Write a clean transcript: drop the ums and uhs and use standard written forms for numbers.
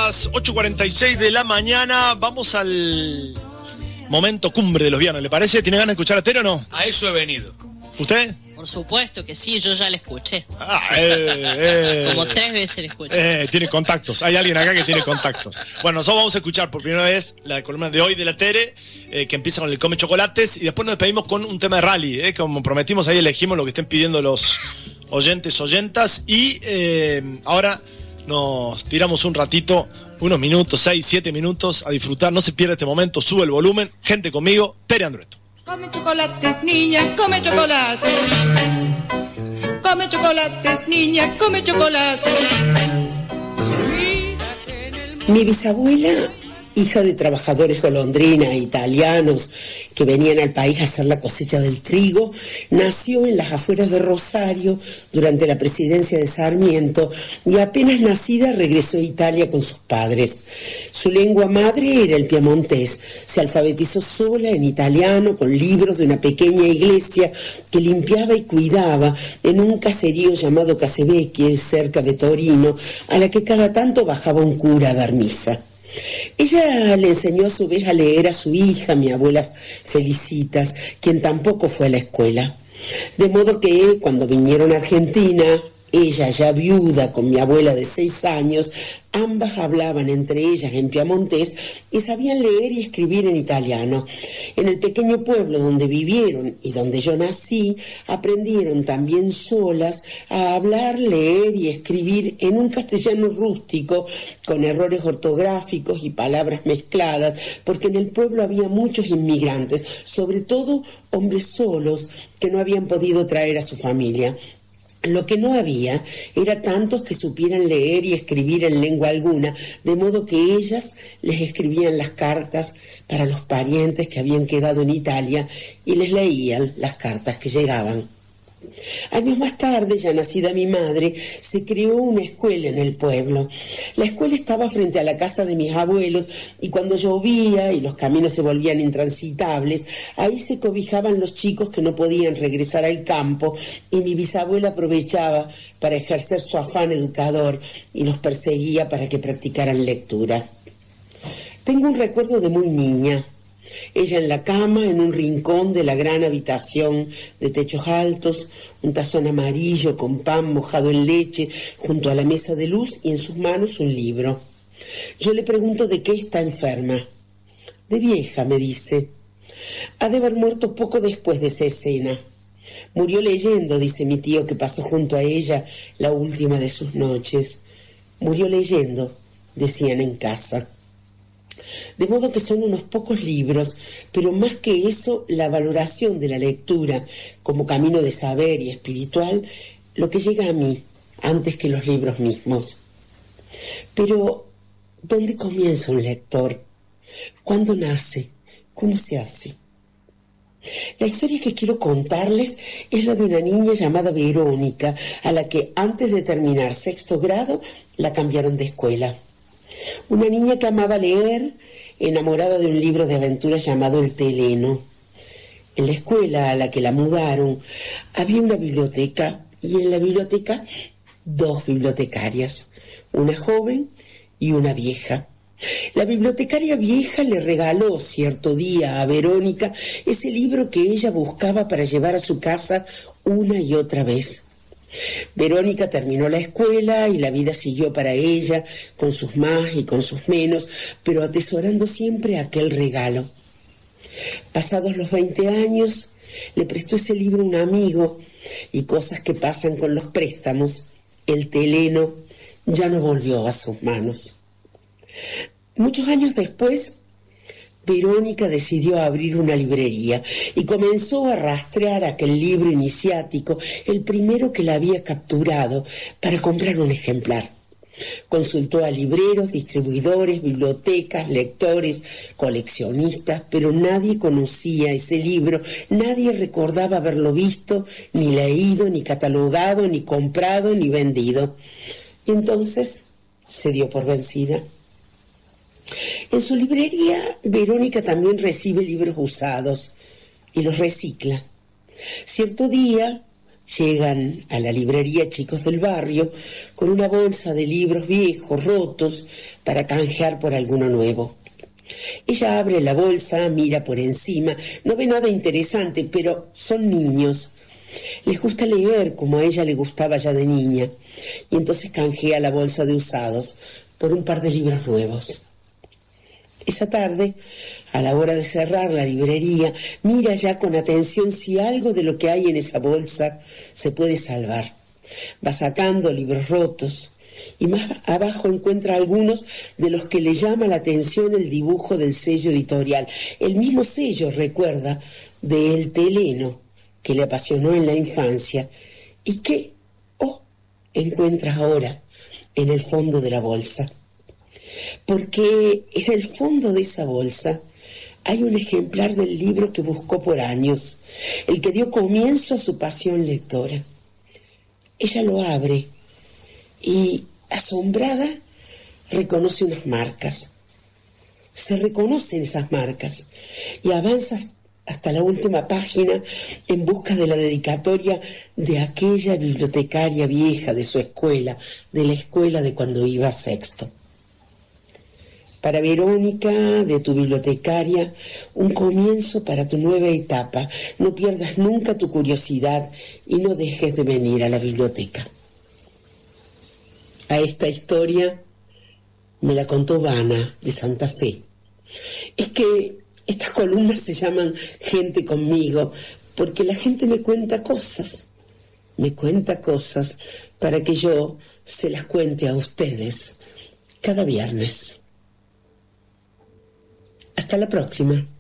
las 8:46 de la mañana. Vamos al momento cumbre de los viernes, ¿le parece? ¿Tiene ganas de escuchar a Tere o no? A eso he venido. ¿Usted? Por supuesto que sí, yo ya la escuché. Como 3 veces la escuché. Tiene contactos. Hay alguien acá que tiene contactos. Bueno, nosotros vamos a escuchar por primera vez la columna de hoy de la Tere, que empieza con el Come Chocolates, y después nos despedimos con un tema de rally. Como prometimos, ahí elegimos lo que estén pidiendo los oyentas, y ahora nos tiramos un ratito, unos minutos, 6, 7 minutos, a disfrutar. No se pierda este momento, sube el volumen. Gente conmigo, Tere Andrueto. Come chocolates, niña, come chocolates. Come chocolates, niña, come chocolates. Mi bisabuela, hija de trabajadores golondrina italianos que venían al país a hacer la cosecha del trigo, nació en las afueras de Rosario durante la presidencia de Sarmiento y apenas nacida regresó a Italia con sus padres. Su lengua madre era el piemontés. Se alfabetizó sola en italiano con libros de una pequeña iglesia que limpiaba y cuidaba en un caserío llamado Casevecchie, cerca de Torino, a la que cada tanto bajaba un cura a dar misa. Ella le enseñó a su vez a leer a su hija, mi abuela Felicitas, quien tampoco fue a la escuela. De modo que cuando vinieron a Argentina, ella ya viuda con mi abuela de 6 años, ambas hablaban entre ellas en piemontés y sabían leer y escribir en italiano. En el pequeño pueblo donde vivieron y donde yo nací, aprendieron también solas a hablar, leer y escribir en un castellano rústico, con errores ortográficos y palabras mezcladas, porque en el pueblo había muchos inmigrantes, sobre todo hombres solos que no habían podido traer a su familia. Lo que no había era tantos que supieran leer y escribir en lengua alguna, de modo que ellas les escribían las cartas para los parientes que habían quedado en Italia y les leían las cartas que llegaban. Años más tarde, ya nacida mi madre, se creó una escuela en el pueblo. La escuela estaba frente a la casa de mis abuelos y cuando llovía y los caminos se volvían intransitables, ahí se cobijaban los chicos que no podían regresar al campo y mi bisabuela aprovechaba para ejercer su afán educador y los perseguía para que practicaran lectura. Tengo un recuerdo de muy niña. Ella en la cama, en un rincón de la gran habitación de techos altos, un tazón amarillo con pan mojado en leche junto a la mesa de luz y en sus manos un libro. Yo le pregunto de qué está enferma. De vieja, me dice. Ha de haber muerto poco después de esa escena. Murió leyendo, dice mi tío que pasó junto a ella la última de sus noches. Murió leyendo, decían en casa. De modo que son unos pocos libros, pero más que eso, la valoración de la lectura como camino de saber y espiritual, lo que llega a mí antes que los libros mismos. Pero, ¿dónde comienza un lector? ¿Cuándo nace? ¿Cómo se hace? La historia que quiero contarles es la de una niña llamada Verónica, a la que antes de terminar 6º grado la cambiaron de escuela. Una niña que amaba leer, enamorada de un libro de aventuras llamado El Teleno. En la escuela a la que la mudaron había una biblioteca y en la biblioteca 2 bibliotecarias, una joven y una vieja. La bibliotecaria vieja le regaló cierto día a Verónica ese libro que ella buscaba para llevar a su casa una y otra vez. Verónica terminó la escuela y la vida siguió para ella, con sus más y con sus menos, pero atesorando siempre aquel regalo. Pasados los 20 años, le prestó ese libro a un amigo, y cosas que pasan con los préstamos, El Teleno ya no volvió a sus manos. Muchos años después, Verónica decidió abrir una librería y comenzó a rastrear aquel libro iniciático, el primero que la había capturado, para comprar un ejemplar. Consultó a libreros, distribuidores, bibliotecas, lectores, coleccionistas, pero nadie conocía ese libro, nadie recordaba haberlo visto, ni leído, ni catalogado, ni comprado, ni vendido. Y entonces se dio por vencida. En su librería, Verónica también recibe libros usados y los recicla. Cierto día, Llegan a la librería chicos del barrio con una bolsa de libros viejos, rotos, para canjear por alguno nuevo. Ella abre la bolsa, mira por encima, no ve nada interesante, pero son niños. Les gusta leer como a ella le gustaba ya de niña, y entonces canjea la bolsa de usados por un par de libros nuevos. Esa tarde, a la hora de cerrar la librería, mira ya con atención si algo de lo que hay en esa bolsa se puede salvar. Va sacando libros rotos y más abajo encuentra algunos de los que le llama la atención el dibujo del sello editorial. El mismo sello, recuerda, de El Teleno, que le apasionó en la infancia y que, encuentra ahora en el fondo de la bolsa. Porque en el fondo de esa bolsa hay un ejemplar del libro que buscó por años, el que dio comienzo a su pasión lectora. Ella lo abre y, asombrada, reconoce unas marcas. Se reconocen esas marcas y avanza hasta la última página en busca de la dedicatoria de aquella bibliotecaria vieja de su escuela, de la escuela de cuando iba a sexto. Para Verónica, de tu bibliotecaria, un comienzo para tu nueva etapa. No pierdas nunca tu curiosidad y no dejes de venir a la biblioteca. A esta historia me la contó Vana, de Santa Fe. Es que estas columnas se llaman Gente conmigo, porque la gente me cuenta cosas para que yo se las cuente a ustedes cada viernes. Hasta la próxima.